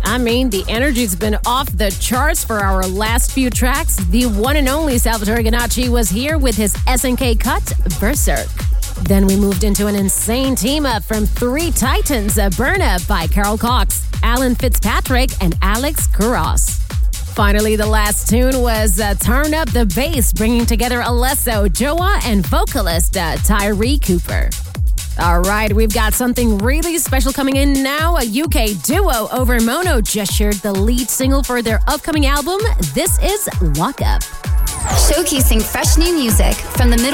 I mean, the energy's been off the charts for our last few tracks. The one and only Salvatore Ganacci was here with his SNK cut, Berserk. Then we moved into an insane team-up from three titans, Burn Up by Carol Cox, Alan Fitzpatrick, and Alex Kuros. Finally, the last tune was Turn Up the Bass, bringing together Alesso, Joa, and vocalist Tyree Cooper. All right, we've got something really special coming in now. A UK duo, Over Mono, just shared the lead single for their upcoming album. This is Walk Up. Showcasing fresh new music from the middle